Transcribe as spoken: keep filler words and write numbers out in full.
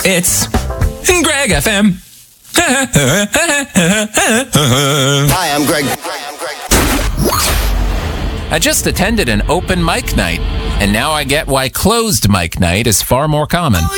It's Greg F M. Hi, I'm Greg. I just attended an open mic night, and now I get why closed mic night is far more common.